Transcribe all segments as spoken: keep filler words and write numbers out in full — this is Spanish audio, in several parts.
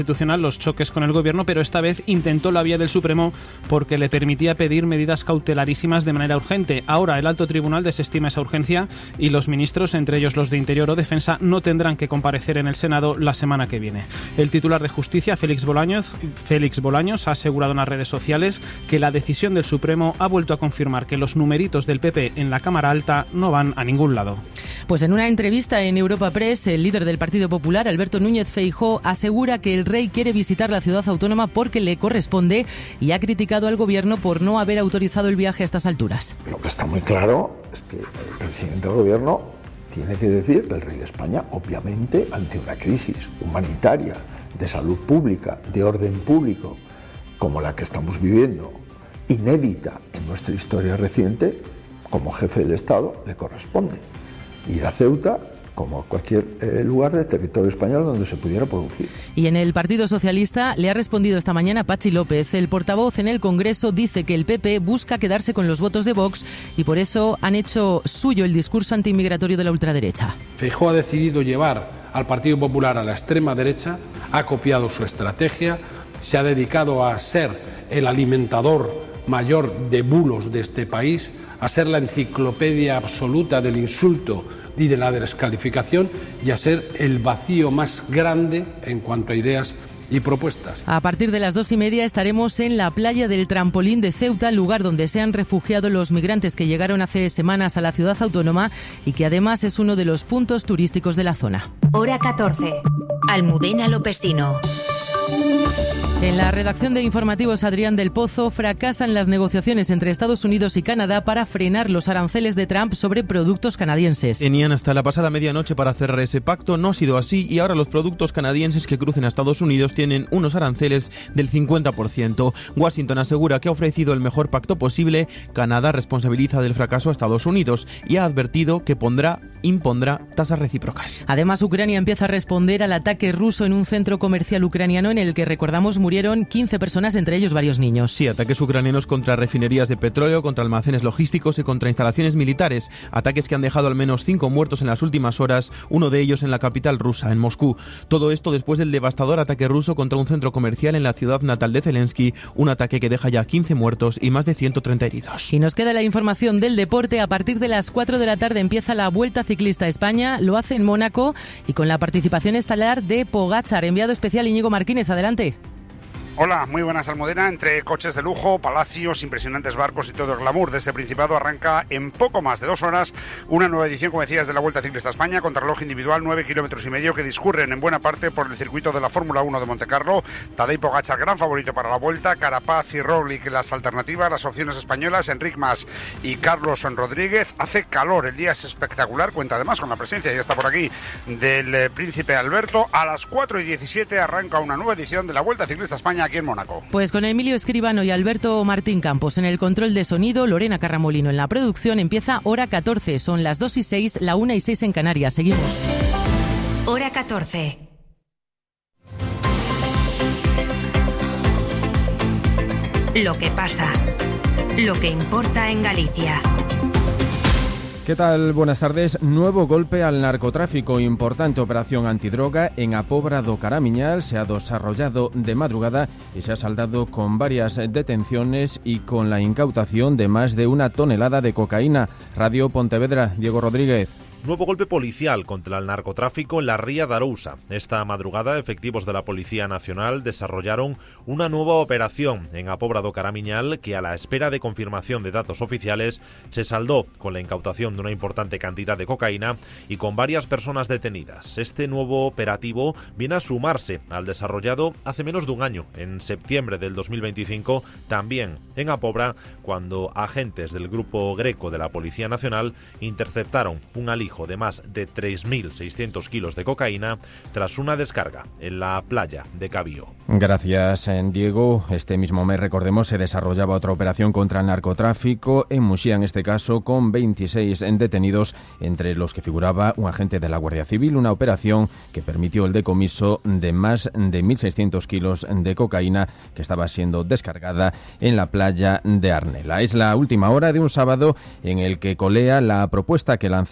Constitucional los choques con el gobierno, pero esta vez intentó la vía del Supremo porque le permitía pedir medidas cautelarísimas de manera urgente. Ahora el alto tribunal desestima esa urgencia y los ministros, entre ellos los de Interior o Defensa, no tendrán que comparecer en el Senado la semana que viene. El titular de Justicia, Félix Bolaños, Félix Bolaños, ha asegurado en las redes sociales que la decisión del Supremo ha vuelto a confirmar que los numeritos del P P en la Cámara Alta no van a ningún lado. Pues en una entrevista en Europa Press, el líder del Partido Popular, Alberto Núñez Feijóo, asegura que el rey quiere visitar la ciudad autónoma porque le corresponde y ha criticado al gobierno por no haber autorizado el viaje a estas alturas. Lo que está muy claro es que el presidente del gobierno tiene que decir que el rey de España, obviamente, ante una crisis humanitaria, de salud pública, de orden público, como la que estamos viviendo, inédita en nuestra historia reciente, como jefe del Estado le corresponde ir a Ceuta, como a cualquier eh, lugar del territorio español donde se pudiera producir. Y en el Partido Socialista le ha respondido esta mañana Patxi López. El portavoz en el Congreso dice que el P P busca quedarse con los votos de Vox y por eso han hecho suyo el discurso antiinmigratorio de la ultraderecha. Feijóo ha decidido llevar al Partido Popular a la extrema derecha, ha copiado su estrategia, se ha dedicado a ser el alimentador mayor de bulos de este país, a ser la enciclopedia absoluta del insulto y de la descalificación y a ser el vacío más grande en cuanto a ideas y propuestas. A partir de las dos y media estaremos en la playa del Trampolín de Ceuta, lugar donde se han refugiado los migrantes que llegaron hace semanas a la ciudad autónoma y que además es uno de los puntos turísticos de la zona. Hora catorce. Almudena Lopesino. En la redacción de Informativos Adrián del Pozo fracasan las negociaciones entre Estados Unidos y Canadá para frenar los aranceles de Trump sobre productos canadienses. Tenían hasta la pasada medianoche para cerrar ese pacto, no ha sido así y ahora los productos canadienses que crucen a Estados Unidos tienen unos aranceles del cincuenta por ciento. Washington asegura que ha ofrecido el mejor pacto posible, Canadá responsabiliza del fracaso a Estados Unidos y ha advertido que pondrá, impondrá tasas recíprocas. Además, Ucrania empieza a responder al ataque ruso en un centro comercial ucraniano en el que, recordamos, murieron quince personas, entre ellos varios niños. Sí, ataques ucranianos contra refinerías de petróleo, contra almacenes logísticos y contra instalaciones militares. Ataques que han dejado al menos cinco muertos en las últimas horas, uno de ellos en la capital rusa, en Moscú. Todo esto después del devastador ataque ruso contra un centro comercial en la ciudad natal de Zelensky, un ataque que deja ya quince muertos y más de ciento treinta heridos. Y nos queda la información del deporte. A partir de las cuatro de la tarde empieza la Vuelta Ciclista a España, lo hace en Mónaco y con la participación estelar de Pogačar. Enviado especial Íñigo Martínez, adelante. Hola, muy buenas, Almudena. Entre coches de lujo, palacios, impresionantes barcos y todo el glamour de este Principado arranca en poco más de dos horas una nueva edición, como decías, de la Vuelta Ciclista a España, contrarreloj individual, nueve kilómetros y medio que discurren en buena parte por el circuito de la Fórmula uno de Montecarlo. Tadej Pogačar, gran favorito para la Vuelta, Carapaz y Roglic las alternativas, las opciones españolas, Enric Mas y Carlos Rodríguez. Hace calor, el día es espectacular, cuenta además con la presencia, ya está por aquí, del eh, Príncipe Alberto. A las cuatro y diecisiete arranca una nueva edición de la Vuelta Ciclista a España aquí en Mónaco. Pues con Emilio Escribano y Alberto Martín Campos en el control de sonido, Lorena Carramolino en la producción, empieza Hora catorce. Son las dos y seis, la una y seis en Canarias. Seguimos. Hora catorce. Lo que pasa. Lo que importa en Galicia. ¿Qué tal? Buenas tardes. Nuevo golpe al narcotráfico. Importante operación antidroga en A Pobra do Caramiñal. Se ha desarrollado de madrugada y se ha saldado con varias detenciones y con la incautación de más de una tonelada de cocaína. Radio Pontevedra, Diego Rodríguez. Nuevo golpe policial contra el narcotráfico en la Ría de Arousa. Esta madrugada, efectivos de la Policía Nacional desarrollaron una nueva operación en A Pobra do Caramiñal que, a la espera de confirmación de datos oficiales, se saldó con la incautación de una importante cantidad de cocaína y con varias personas detenidas. Este nuevo operativo viene a sumarse al desarrollado hace menos de un año, en septiembre del dos mil veinticinco, también en A Pobra, cuando agentes del Grupo Greco de la Policía Nacional interceptaron un alijo de más de tres mil seiscientos kilos de cocaína tras una descarga en la playa de Cabío. Gracias, Diego. Este mismo mes, recordemos, se desarrollaba otra operación contra el narcotráfico en Muxía, en este caso con veintiséis detenidos, entre los que figuraba un agente de la Guardia Civil, una operación que permitió el decomiso de más de mil seiscientos kilos de cocaína que estaba siendo descargada en la playa de Arnela. Es la última hora de un sábado en el que colea la propuesta que lanzaba la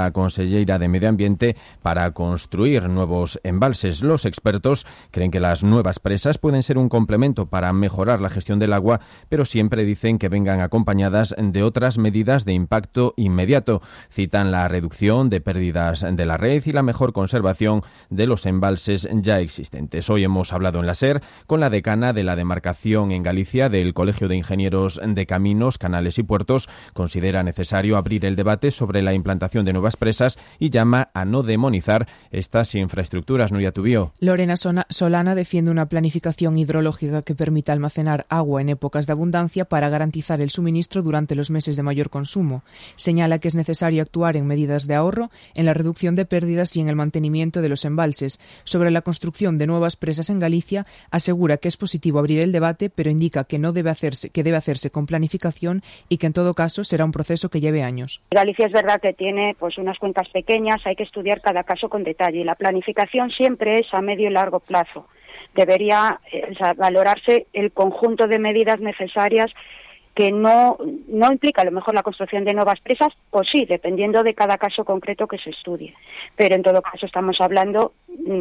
la conselleira de Medio Ambiente para construir nuevos embalses. Los expertos creen que las nuevas presas pueden ser un complemento para mejorar la gestión del agua, pero siempre dicen que vengan acompañadas de otras medidas de impacto inmediato. Citan la reducción de pérdidas de la red y la mejor conservación de los embalses ya existentes. Hoy hemos hablado en la SER con la decana de la demarcación en Galicia del Colegio de Ingenieros de Caminos, Canales y Puertos. Considera necesario abrir el debate sobre la implantación de nuevas presas y llama a no demonizar estas infraestructuras. Nuria Tubío. Lorena Solana defiende una planificación hidrológica que permita almacenar agua en épocas de abundancia para garantizar el suministro durante los meses de mayor consumo. Señala que es necesario actuar en medidas de ahorro, en la reducción de pérdidas y en el mantenimiento de los embalses. Sobre la construcción de nuevas presas en Galicia, asegura que es positivo abrir el debate, pero indica que no debe hacerse, que debe hacerse con planificación y que en todo caso será un proceso que lleve años. Galicia es verdad que tiene pues unas cuencas pequeñas, hay que estudiar cada caso con detalle y la planificación siempre es a medio y largo plazo. Debería eh, o sea, valorarse el conjunto de medidas necesarias que no, no implica a lo mejor la construcción de nuevas presas, o sí, dependiendo de cada caso concreto que se estudie. Pero en todo caso estamos hablando,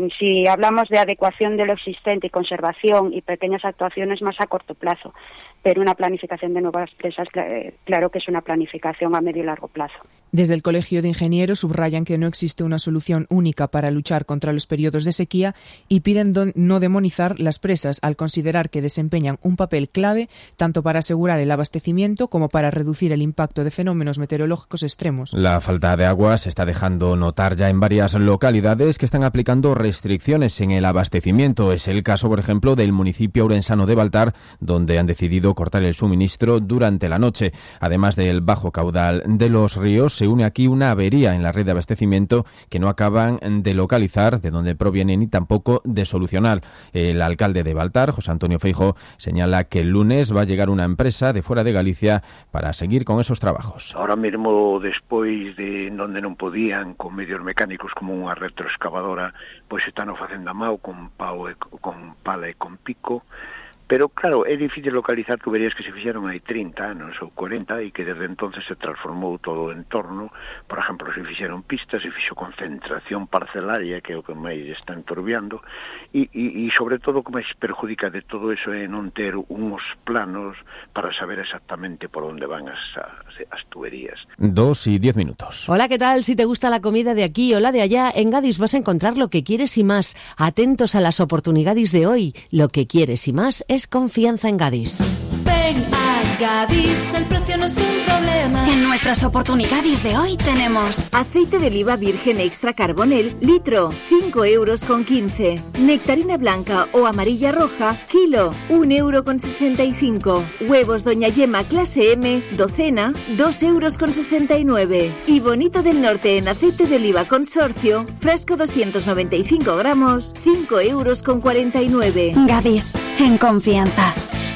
si hablamos de adecuación de lo existente y conservación y pequeñas actuaciones más a corto plazo, pero una planificación de nuevas presas, claro que es una planificación a medio y largo plazo. Desde el Colegio de Ingenieros subrayan que no existe una solución única para luchar contra los periodos de sequía y piden don, no demonizar las presas al considerar que desempeñan un papel clave tanto para asegurar el abastecimiento como para reducir el impacto de fenómenos meteorológicos extremos. La falta de agua se está dejando notar ya en varias localidades que están aplicando restricciones en el abastecimiento. Es el caso, por ejemplo, del municipio orensano de Baltar, donde han decidido cortar el suministro durante la noche. Además del bajo caudal de los ríos, se une aquí una avería en la red de abastecimiento que no acaban de localizar de dónde proviene ni tampoco de solucionar. El alcalde de Baltar, José Antonio Feijóo, señala que el lunes va a llegar una empresa de fuera de Galicia para seguir con esos trabajos. Ahora mesmo, despois de donde non podían con medios mecánicos como unha retroexcavadora, pois están facendo a mao con pau e con pala e con pico. Pero, claro, é difícil localizar tuberías que se fixeron hai trinta anos ou cuarenta e que desde entonces se transformou todo o entorno. Por exemplo, se fixeron pistas, se fixo concentración parcelaria, que é o que máis está enturbiando, e, e, e sobre todo, o que máis perjudica de todo eso é non ter uns planos para saber exactamente por onde van as, as, as tuberías. Dos y diez minutos. Hola, ¿qué tal? Si te gusta la comida de aquí o la de allá, en Gadis vas a encontrar lo que quieres y más. Atentos a las oportunidades de hoy. Lo que quieres y más es confianza en Gadis. Ven a Gadis, el precio no es un problema. En nuestras oportunidades de hoy tenemos aceite de oliva virgen extra carbonel, litro, cinco euros con quince. Nectarina blanca o amarilla roja, kilo, un euro con sesenta y cinco. Huevos Doña Yema clase M, docena, dos euros con sesenta y nueve. Y Bonito del Norte en aceite de oliva consorcio, fresco doscientos noventa y cinco gramos, cinco euros con cuarenta y nueve. Gadis, en confianza.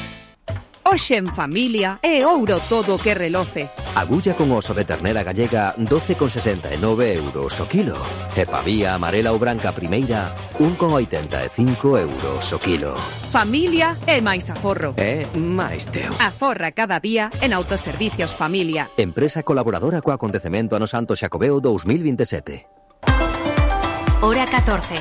Hoxe en familia é ouro todo que reloce. Agulla con oso de ternera gallega doce con sesenta e nove euros o kilo. E pavía amarela ou branca primeira un con oitenta e cinco euros o kilo. Familia é máis aforro. É máis teu. Aforra cada día en Autoservicios Familia. Empresa colaboradora co acontecemento Ano Santo Xacobeo dous mil veintisiete. Hora catorce.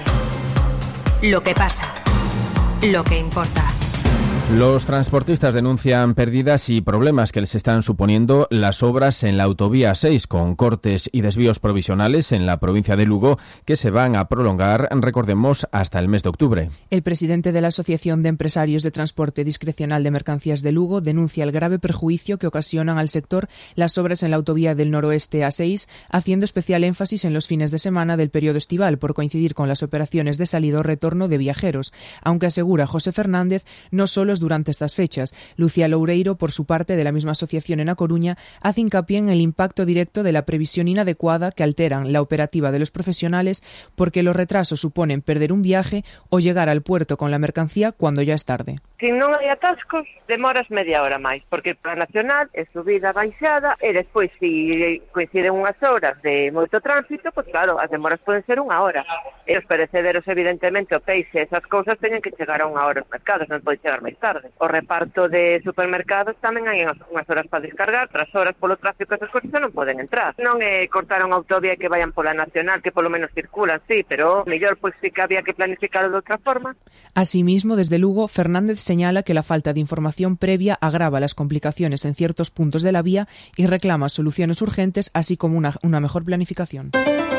Lo que pasa. Lo que importa. Los transportistas denuncian pérdidas y problemas que les están suponiendo las obras en la autovía seis, con cortes y desvíos provisionales en la provincia de Lugo que se van a prolongar, recordemos, hasta el mes de octubre. El presidente de la Asociación de Empresarios de Transporte Discrecional de Mercancías de Lugo denuncia el grave perjuicio que ocasionan al sector las obras en la autovía del noroeste A seis, haciendo especial énfasis en los fines de semana del periodo estival por coincidir con las operaciones de salida o retorno de viajeros, aunque asegura José Fernández, no solo es durante estas fechas. Lucía Loureiro, por su parte, de la misma asociación en A Coruña, hace hincapié en el impacto directo de la previsión inadecuada que alteran la operativa de los profesionales porque los retrasos suponen perder un viaje o llegar al puerto con la mercancía cuando ya es tarde. Si non hai atascos, demoras media hora máis, porque para nacional é subida, baixada, e despois, se coinciden unhas horas de moito tránsito, pois claro, as demoras poden ser unha hora. E os perecederos, evidentemente, o peixe, esas cousas teñen que chegar a unha hora aos mercados, non pode chegar máis tarde. tarde. O reparto de supermercados tamén hai unhas horas para descargar, outras horas polo tráfico, esas cousas non poden entrar. Non é cortar unha autovía que vayan pola nacional, que polo menos circulan, sí, pero mellor pois sí que había que planificarlo de outra forma. Asimismo, desde Lugo, Fernández señala que la falta de información previa agrava las complicaciones en ciertos puntos de la vía y reclama soluciones urgentes, así como una, una mejor planificación.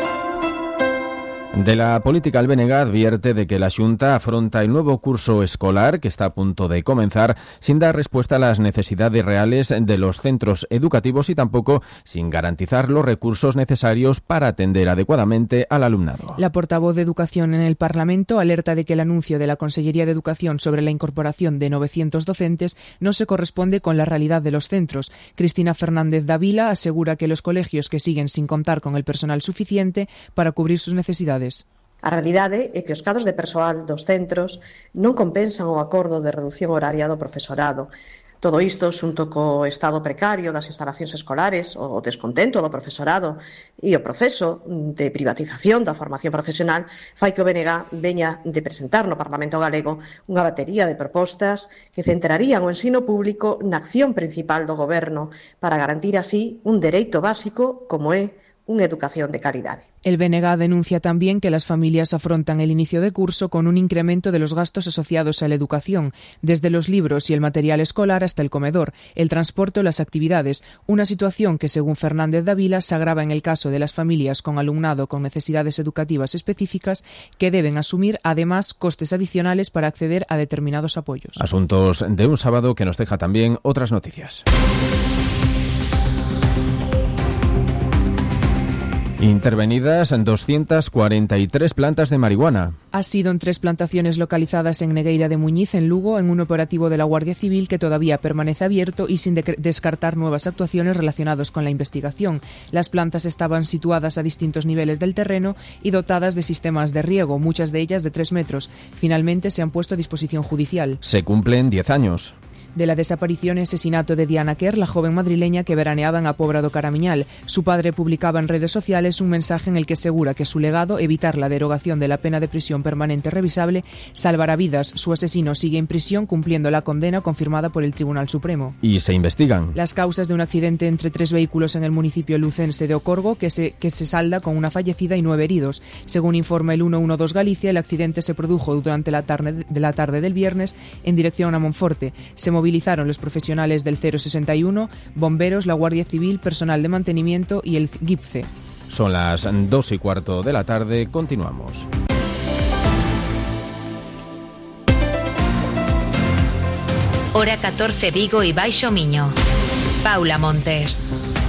De la política, el B N G advierte de que la Xunta afronta el nuevo curso escolar que está a punto de comenzar sin dar respuesta a las necesidades reales de los centros educativos y tampoco sin garantizar los recursos necesarios para atender adecuadamente al alumnado. La portavoz de Educación en el Parlamento alerta de que el anuncio de la Consellería de Educación sobre la incorporación de novecientos docentes no se corresponde con la realidad de los centros. Cristina Fernández Dávila asegura que los colegios que siguen sin contar con el personal suficiente para cubrir sus necesidades. A realidade é que os cadros de persoal dos centros non compensan o acordo de reducción horaria do profesorado. Todo isto, xunto co estado precario das instalacións escolares, o descontento do profesorado e o proceso de privatización da formación profesional, fai que o B N G veña de presentar no Parlamento Galego unha batería de propostas que centrarían o ensino público na acción principal do Goberno para garantir así un dereito básico como é unha educación de calidade. El B N G denuncia también que las familias afrontan el inicio de curso con un incremento de los gastos asociados a la educación, desde los libros y el material escolar hasta el comedor, el transporte o las actividades, una situación que, según Fernández Dávila, se agrava en el caso de las familias con alumnado con necesidades educativas específicas que deben asumir, además, costes adicionales para acceder a determinados apoyos. Asuntos de un sábado que nos deja también otras noticias. Intervenidas doscientas cuarenta y tres plantas de marihuana. Ha sido en tres plantaciones localizadas en Negueira de Muñiz, en Lugo, en un operativo de la Guardia Civil que todavía permanece abierto y sin de- descartar nuevas actuaciones relacionadas con la investigación. Las plantas estaban situadas a distintos niveles del terreno y dotadas de sistemas de riego, muchas de ellas de tres metros. Finalmente se han puesto a disposición judicial. Se cumplen diez años. De la desaparición y asesinato de Diana Kerr, la joven madrileña que veraneaba en Apóbrado Caramiñal. Su padre publicaba en redes sociales un mensaje en el que asegura que su legado, evitar la derogación de la pena de prisión permanente revisable, salvará vidas. Su asesino sigue en prisión cumpliendo la condena confirmada por el Tribunal Supremo. Y se investigan. Las causas de un accidente entre tres vehículos en el municipio lucense de Ocorgo que se, que se salda con una fallecida y nueve heridos. Según informa el ciento doce Galicia, el accidente se produjo durante la tarde, de la tarde del viernes en dirección a Monforte. Se movilizaron los profesionales del cero sesenta y uno, bomberos, la Guardia Civil, personal de mantenimiento y el GIPCE. Son las dos y cuarto de la tarde. Continuamos. Hora catorce Vigo y Baixo Miño. Paula Montes.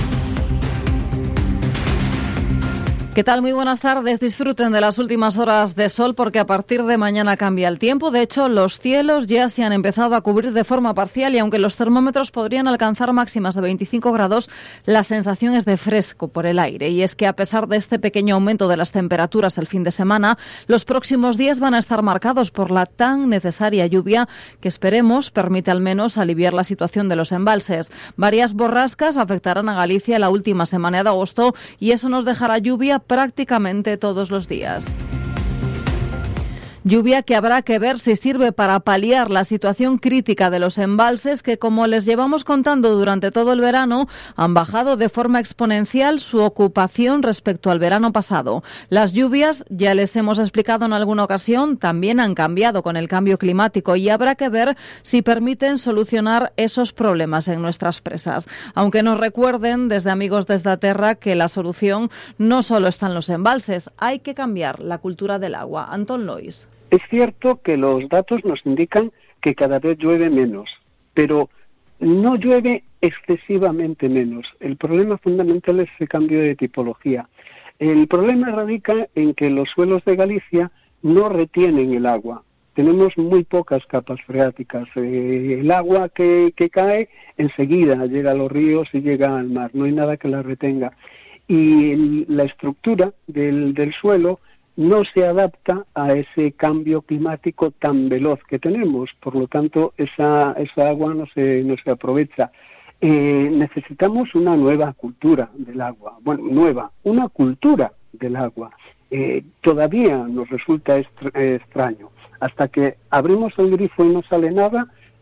¿Qué tal? Muy buenas tardes. Disfruten de las últimas horas de sol porque a partir de mañana cambia el tiempo. De hecho, los cielos ya se han empezado a cubrir de forma parcial y aunque los termómetros podrían alcanzar máximas de veinticinco grados, la sensación es de fresco por el aire. Y es que a pesar de este pequeño aumento de las temperaturas el fin de semana, los próximos días van a estar marcados por la tan necesaria lluvia que esperemos permite al menos aliviar la situación de los embalses. Varias borrascas afectarán a Galicia la última semana de agosto y eso nos dejará lluvia prácticamente todos los días. Lluvia que habrá que ver si sirve para paliar la situación crítica de los embalses que, como les llevamos contando durante todo el verano, han bajado de forma exponencial su ocupación respecto al verano pasado. Las lluvias, ya les hemos explicado en alguna ocasión, también han cambiado con el cambio climático y habrá que ver si permiten solucionar esos problemas en nuestras presas. Aunque nos recuerden desde Amigos desde a Terra que la solución no solo está en los embalses, hay que cambiar la cultura del agua. Antón Lois. Es cierto que los datos nos indican que cada vez llueve menos, pero no llueve excesivamente menos. El problema fundamental es el cambio de tipología. El problema radica en que los suelos de Galicia no retienen el agua. Tenemos muy pocas capas freáticas. Eh, el agua que, que cae enseguida llega a los ríos y llega al mar. No hay nada que la retenga. Y el, la estructura del, del suelo no se adapta a ese cambio climático tan veloz que tenemos, por lo tanto esa, esa agua no se, no se aprovecha. Eh, necesitamos una nueva cultura del agua, bueno, nueva, una cultura del agua. Eh, todavía nos resulta estra- extraño. Hasta que abrimos el grifo y no sale nada,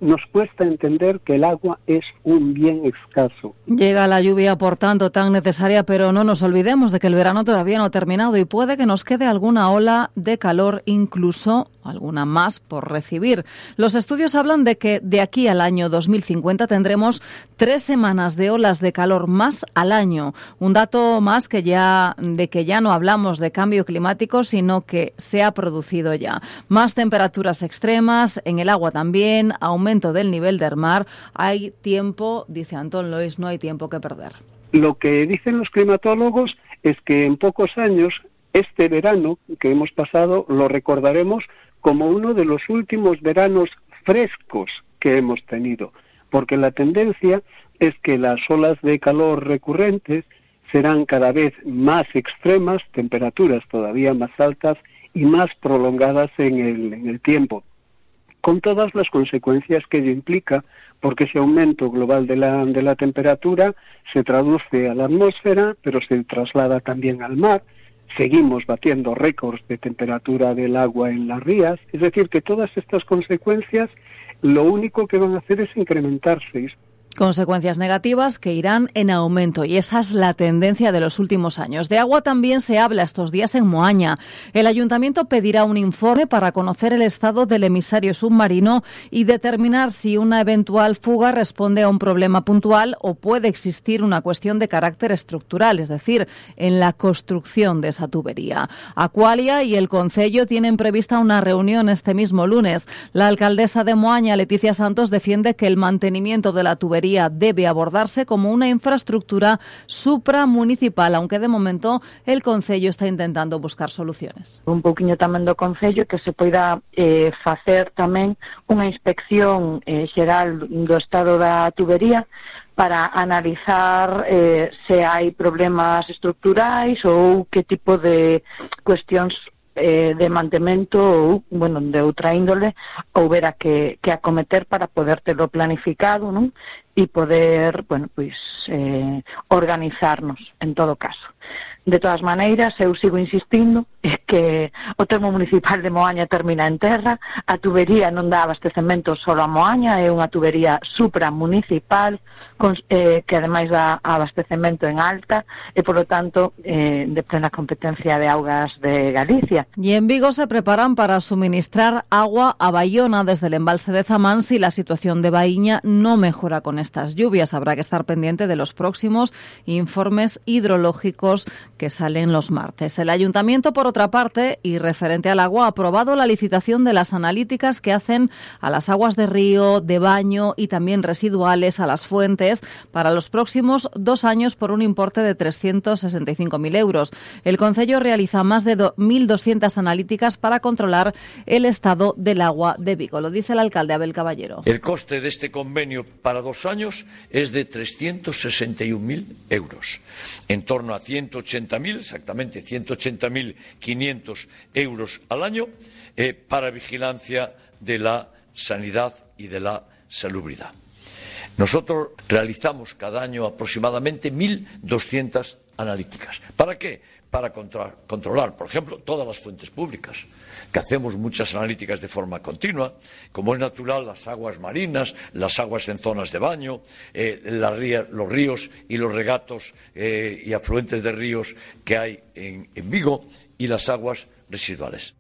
nos cuesta entender que el agua es un bien escaso. Llega la lluvia, por tanto, tan necesaria, pero no nos olvidemos de que el verano todavía no ha terminado y puede que nos quede alguna ola de calor, incluso alguna más por recibir. Los estudios hablan de que de aquí al año dos mil cincuenta tendremos tres semanas de olas de calor más al año. Un dato más que ya de que ya no hablamos de cambio climático, sino que se ha producido ya. Más temperaturas extremas, en el agua también, aumento del nivel del mar. Hay tiempo, dice Antón Lois, no hay tiempo que perder. Lo que dicen los climatólogos es que en pocos años este verano que hemos pasado lo recordaremos como uno de los últimos veranos frescos que hemos tenido, porque la tendencia es que las olas de calor recurrentes serán cada vez más extremas, temperaturas todavía más altas y más prolongadas en el, en el tiempo, con todas las consecuencias que ello implica, porque ese aumento global de la, de la temperatura se traduce a la atmósfera, pero se traslada también al mar. Seguimos batiendo récords de temperatura del agua en las rías, es decir, que todas estas consecuencias lo único que van a hacer es incrementarse. Consecuencias negativas que irán en aumento, y esa es la tendencia de los últimos años. De agua también se habla estos días en Moaña. El ayuntamiento pedirá un informe para conocer el estado del emisario submarino y determinar si una eventual fuga responde a un problema puntual o puede existir una cuestión de carácter estructural, es decir, en la construcción de esa tubería. Aqualia y el Concello tienen prevista una reunión este mismo lunes. La alcaldesa de Moaña, Leticia Santos, defiende que el mantenimiento de la tubería debe abordarse como una infraestructura supramunicipal, aunque de momento el Concello está intentando buscar soluciones. Un pouquiño tamén do Concello que se poida eh, facer tamén unha inspección eh, xeral do estado da tubería para analizar eh, se hai problemas estructurais ou que tipo de cuestións eh, de mantemento ou, bueno, de outra índole houbera que, que acometer para poder terlo planificado, non? E poder, bueno, pois, eh, organizarnos en todo caso. De todas maneiras, eu sigo insistindo é que o termo municipal de Moaña termina en terra, a tubería non dá abastecemento só a Moaña, é unha tubería supramunicipal con, eh, que ademais dá abastecemento en alta e, polo tanto, eh, de plena competencia de Augas de Galicia. Y en Vigo se preparan para suministrar agua a Bayona desde el embalse de Zamán si la situación de Baíña no mejora con estas lluvias. Habrá que estar pendiente de los próximos informes hidrológicos que salen los martes. El ayuntamiento, por otra parte, y referente al agua, ha aprobado la licitación de las analíticas que hacen a las aguas de río, de baño y también residuales a las fuentes para los próximos dos años por un importe de trescientos sesenta y cinco mil euros. El Concello realiza más de mil doscientas analíticas para controlar el estado del agua de Vigo. Lo dice el alcalde Abel Caballero. El coste de este convenio para dos años es de trescientos sesenta y un mil euros, en torno a ciento ochenta mil, exactamente ciento ochenta mil quinientos euros al año eh, para vigilancia de la sanidad y de la salubridad. Nosotros realizamos cada año aproximadamente mil doscientas analíticas. ¿Para qué? Para controlar, controlar, por ejemplo, todas las fuentes públicas, que hacemos muchas analíticas de forma continua, como es natural, las aguas marinas, las aguas en zonas de baño, eh, la ría, los ríos y los regatos eh, y afluentes de ríos que hay en, en Vigo y las aguas residuales.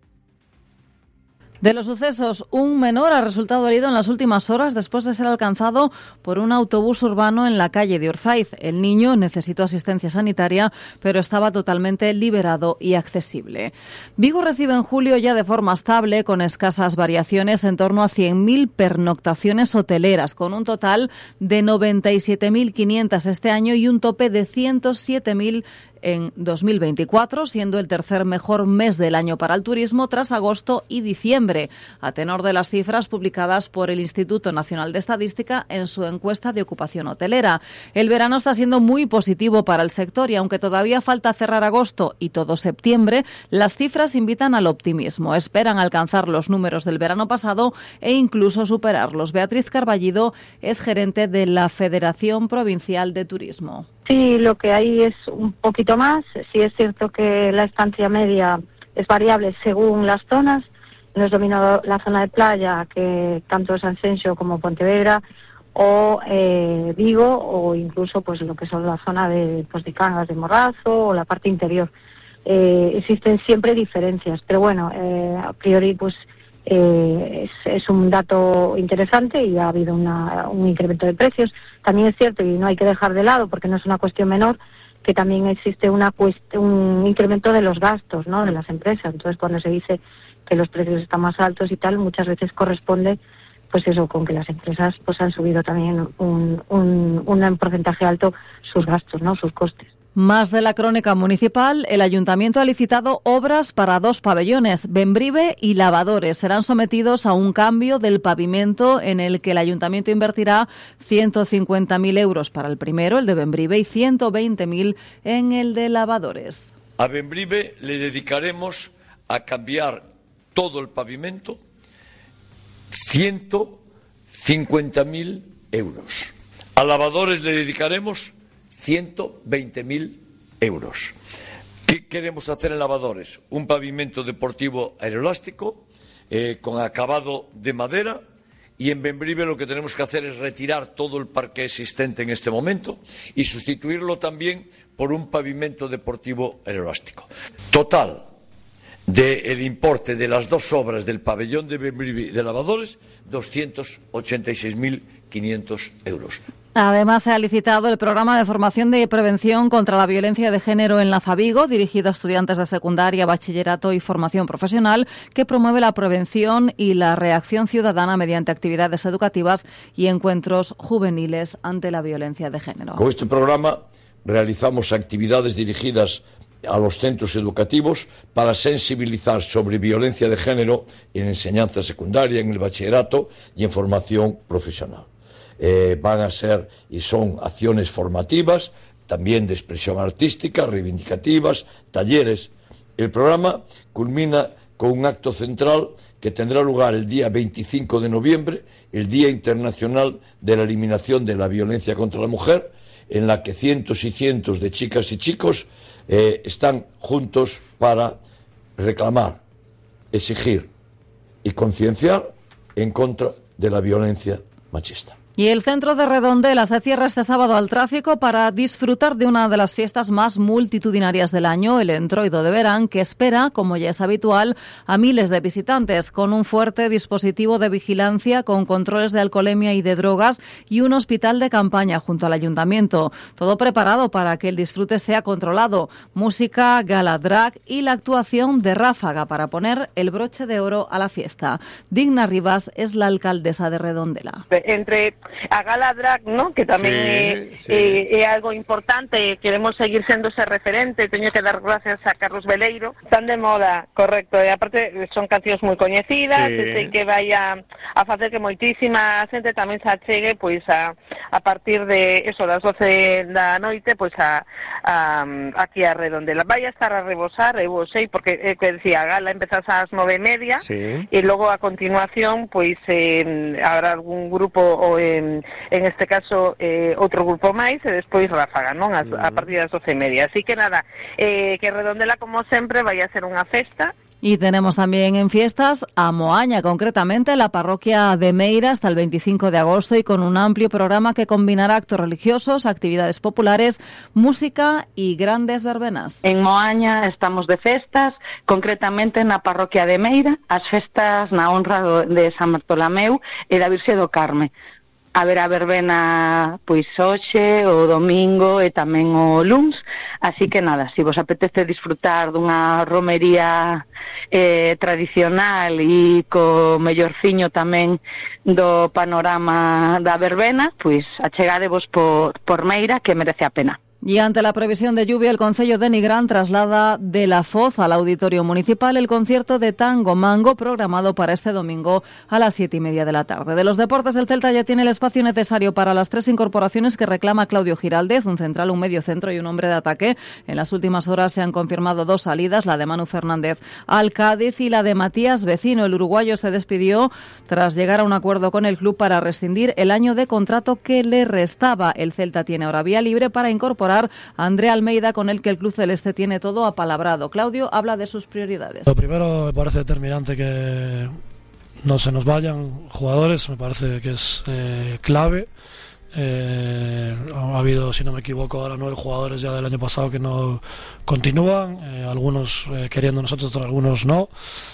De los sucesos, un menor ha resultado herido en las últimas horas después de ser alcanzado por un autobús urbano en la calle de Orzaiz. El niño necesitó asistencia sanitaria, pero estaba totalmente liberado y accesible. Vigo recibe en julio ya de forma estable, con escasas variaciones, en torno a cien mil pernoctaciones hoteleras, con un total de noventa y siete mil quinientas este año y un tope de ciento siete mil en dos mil veinticuatro, siendo el tercer mejor mes del año para el turismo tras agosto y diciembre, a tenor de las cifras publicadas por el Instituto Nacional de Estadística en su encuesta de ocupación hotelera. El verano está siendo muy positivo para el sector y aunque todavía falta cerrar agosto y todo septiembre, las cifras invitan al optimismo. Esperan alcanzar los números del verano pasado e incluso superarlos. Beatriz Carballido es gerente de la Federación Provincial de Turismo. Sí, lo que hay es un poquito más. Sí es cierto que la estancia media es variable según las zonas, no es dominado la zona de playa, que tanto Sanxenxo como Pontevedra, o eh, Vigo, o incluso pues lo que son la zona de, pues, de Cangas de Morrazo o la parte interior. Eh, existen siempre diferencias, pero bueno, eh, a priori pues eh, es, es un dato interesante y ha habido una, un incremento de precios. También es cierto, y no hay que dejar de lado porque no es una cuestión menor, que también existe una cuest- un incremento de los gastos, ¿no?, de las empresas. Entonces, cuando se dice que los precios están más altos y tal, muchas veces corresponde pues eso, con que las empresas pues han subido también un, un, un porcentaje alto sus gastos, ¿no?, sus costes. Más de la crónica municipal, el Ayuntamiento ha licitado obras para dos pabellones, Bembrive y Lavadores. Serán sometidos a un cambio del pavimento en el que el Ayuntamiento invertirá ciento cincuenta mil euros para el primero, el de Bembrive, y ciento veinte mil en el de Lavadores. A Bembrive le dedicaremos a cambiar todo el pavimento ciento cincuenta mil euros. A Lavadores le dedicaremos ciento veinte mil euros. ¿Qué queremos hacer en Lavadores? Un pavimento deportivo aeroelástico eh, con acabado de madera, y en Bembrive lo que tenemos que hacer es retirar todo el parqué existente en este momento y sustituirlo también por un pavimento deportivo aeroelástico. Total del importe de las dos obras del pabellón de Bembrive y de Lavadores, doscientos ochenta y seis mil quinientos euros. Además, se ha licitado el programa de formación de prevención contra la violencia de género en Lazavigo, dirigido a estudiantes de secundaria, bachillerato y formación profesional, que promueve la prevención y la reacción ciudadana mediante actividades educativas y encuentros juveniles ante la violencia de género. Con este programa realizamos actividades dirigidas a los centros educativos para sensibilizar sobre violencia de género en enseñanza secundaria, en el bachillerato y en formación profesional. Eh, van a ser y son acciones formativas, también de expresión artística, reivindicativas, talleres. El programa culmina con un acto central que tendrá lugar el día veinticinco de noviembre, el Día Internacional de la Eliminación de la Violencia contra la Mujer, en la que cientos y cientos de chicas y chicos eh, están juntos para reclamar, exigir y concienciar en contra de la violencia machista. Y el centro de Redondela se cierra este sábado al tráfico para disfrutar de una de las fiestas más multitudinarias del año, el Entroido de Verán, que espera, como ya es habitual, a miles de visitantes, con un fuerte dispositivo de vigilancia, con controles de alcoholemia y de drogas y un hospital de campaña junto al ayuntamiento. Todo preparado para que el disfrute sea controlado. Música, gala drag y la actuación de Ráfaga para poner el broche de oro a la fiesta. Digna Rivas es la alcaldesa de Redondela. Entre a gala drag, ¿no?, que tamén sí, é, sí. é, é algo importante, queremos seguir sendo ese referente. Teño que dar gracias a Carlos Veleiro, tan de moda, correcto, e aparte son cancións moi coñecidas, sí. e sei que vai a, a facer que moitísima xente tamén se achegue pois a, a partir de eso, das doce da noite, pois a, a aquí a Redondela. Vai a estar a rebosar, eu sei, porque é que decía, a gala empezas ás nove e media, sí. e logo a continuación pois eh, habrá algún grupo ou En, en este caso eh, outro grupo máis e despois Ráfaga, non? A, a partir das doce e media. Así que nada, eh, que Redondela como sempre vai a ser unha festa. Y tenemos también en fiestas a Moaña, concretamente la parroquia de Meira hasta el veinticinco de agosto, y con un amplio programa que combinará actos religiosos, actividades populares, música y grandes verbenas. En Moaña estamos de festas, concretamente na parroquia de Meira, as festas na honra de San Bartolomeu e da Virxe do Carme. Haberá verbena pois hoxe, o domingo e tamén o luns, así que nada, se vos apetece disfrutar dunha romería eh, tradicional e co mellorciño tamén do panorama da verbena, pois achegadevos por, por Meira, que merece a pena. Y ante la previsión de lluvia, el Concello de Nigrán traslada de la Foz al Auditorio Municipal el concierto de Tango Mango, programado para este domingo a las siete y media de la tarde. De los deportes, el Celta ya tiene el espacio necesario para las tres incorporaciones que reclama Claudio Giraldez, un central, un medio centro y un hombre de ataque. En las últimas horas se han confirmado dos salidas, la de Manu Fernández al Cádiz y la de Matías Vecino. El uruguayo se despidió tras llegar a un acuerdo con el club para rescindir el año de contrato que le restaba. El Celta tiene ahora vía libre para incorporar incorporar a André Almeida, con el que el club celeste tiene todo apalabrado. Claudio habla de sus prioridades. Lo primero, me parece determinante que no se nos vayan jugadores, me parece que es eh, clave. Eh, ha habido, si no me equivoco, ahora nueve jugadores ya del año pasado que no continúan, eh, algunos eh, queriendo nosotros, algunos no,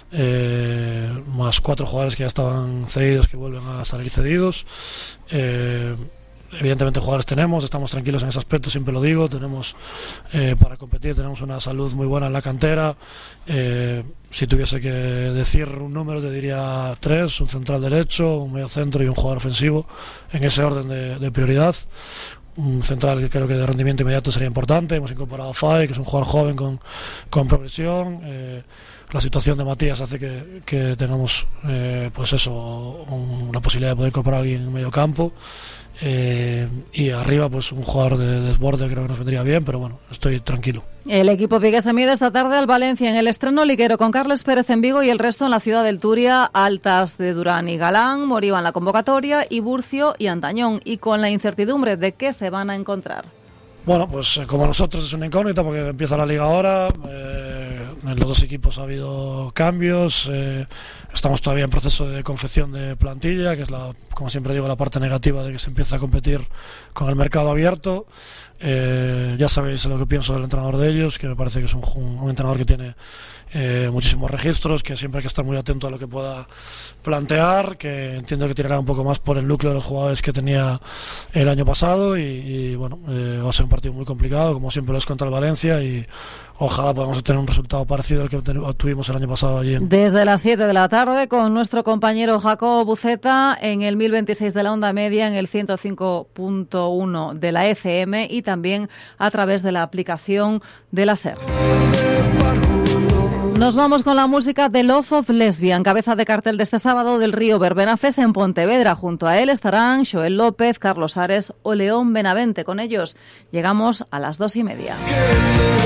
eh, más cuatro jugadores que ya estaban cedidos que vuelven a salir cedidos. eh, Evidentemente jugadores tenemos, estamos tranquilos en ese aspecto, siempre lo digo, tenemos eh, para competir, tenemos una salud muy buena en la cantera. Eh, si tuviese que decir un número te diría tres: un central derecho, un medio centro y un jugador ofensivo, en ese orden de, de prioridad. Un central que creo que de rendimiento inmediato sería importante. Hemos incorporado a Fay, que es un jugador joven con, con progresión. Eh, la situación de Matías hace que, que tengamos eh, pues eso, un, una posibilidad de poder incorporar a alguien en medio campo. Eh, y arriba pues un jugador de desborde creo que nos vendría bien, pero bueno, estoy tranquilo. El equipo vigués se mide esta tarde al Valencia en el estreno liguero, con Carles Pérez en Vigo y el resto en la ciudad del Turia. Altas de Durán y Galán, Moriba en la convocatoria, y Burcio y Antañón, y con la incertidumbre de qué se van a encontrar. Bueno, pues como nosotros es una incógnita porque empieza la liga ahora. Eh, en los dos equipos ha habido cambios. Eh, estamos todavía en proceso de confección de plantilla, que es, la, como siempre digo, la parte negativa de que se empieza a competir con el mercado abierto. Eh, ya sabéis lo que pienso del entrenador de ellos, que me parece que es un, un, un entrenador que tiene eh, muchísimos registros, que siempre hay que estar muy atento a lo que pueda plantear, que entiendo que tirará un poco más por el núcleo de los jugadores que tenía el año pasado y, y bueno, eh, va a ser un partido muy complicado, como siempre lo es contra el Valencia, y ojalá podamos tener un resultado parecido al que tuvimos el año pasado allí. Desde las siete de la tarde con nuestro compañero Jacobo Buceta en el mil veintiséis de la onda media, en el ciento cinco punto uno de la F M y también a través de la aplicación de la SER. Nos vamos con la música de Love of Lesbian, cabeza de cartel de este sábado del Río Verbena Fest en Pontevedra. Junto a él estarán Joel López, Carlos Ares o León Benavente. Con ellos llegamos a las dos y media.